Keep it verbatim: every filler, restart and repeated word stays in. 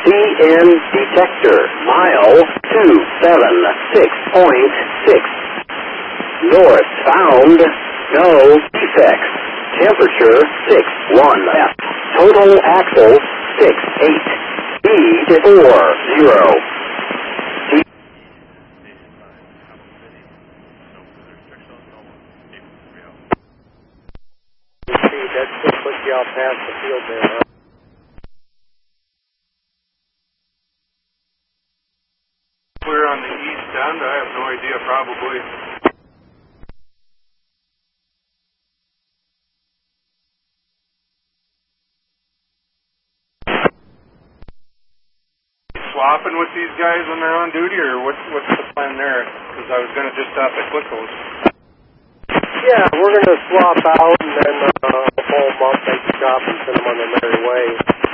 C N detector, mile two seven six point six. North found, no defects. Temperature six one F. Total axle six eight. Speed four zero. That should put you out past the field there, huh? Clear on the east end, I have no idea, probably. Swapping with these guys when they're on duty, or what's, what's the plan there? Because I was going to just stop at Clicko's. Yeah, we're going to swap out and then uh, pull them up, make the shop, and send them on their merry way.